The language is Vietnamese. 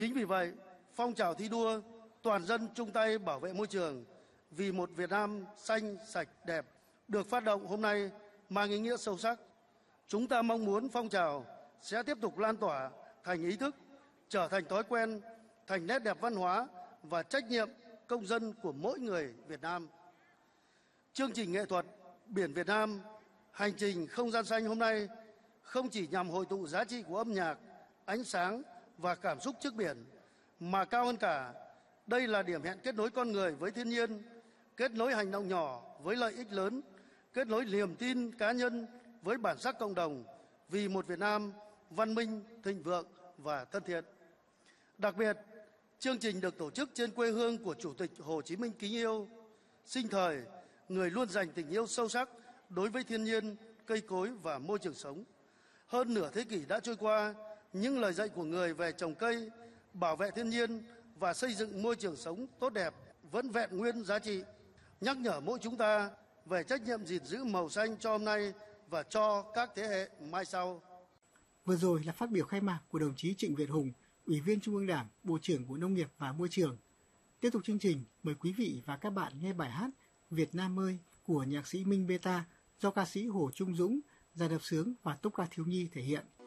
Chính vì vậy, phong trào thi đua toàn dân chung tay bảo vệ môi trường vì một Việt Nam xanh, sạch, đẹp được phát động hôm nay mang ý nghĩa sâu sắc. Chúng ta mong muốn phong trào sẽ tiếp tục lan tỏa thành ý thức, trở thành thói quen, thành nét đẹp văn hóa và trách nhiệm công dân của mỗi người Việt Nam. Chương trình nghệ thuật Biển Việt Nam, hành trình không gian xanh hôm nay không chỉ nhằm hội tụ giá trị của âm nhạc, ánh sáng và cảm xúc trước biển, mà cao hơn cả, đây là điểm hẹn kết nối con người với thiên nhiên, kết nối hành động nhỏ với lợi ích lớn, kết nối niềm tin cá nhân với bản sắc cộng đồng vì một Việt Nam văn minh, thịnh vượng và thân thiện. Đặc biệt, chương trình được tổ chức trên quê hương của Chủ tịch Hồ Chí Minh kính yêu, sinh thời, người luôn dành tình yêu sâu sắc đối với thiên nhiên, cây cối và môi trường sống. Hơn nửa thế kỷ đã trôi qua, những lời dạy của người về trồng cây, bảo vệ thiên nhiên và xây dựng môi trường sống tốt đẹp vẫn vẹn nguyên giá trị, nhắc nhở mỗi chúng ta về trách nhiệm gìn giữ màu xanh cho hôm nay và cho các thế hệ mai sau. Vừa rồi là phát biểu khai mạc của đồng chí Trịnh Việt Hùng, Ủy viên Trung ương Đảng, Bộ trưởng Bộ Nông nghiệp và Môi trường. Tiếp tục chương trình, mời quý vị và các bạn nghe bài hát Việt Nam ơi của nhạc sĩ Minh Beta do ca sĩ Hồ Trung Dũng, dàn hợp xướng và tốp ca thiếu nhi thể hiện.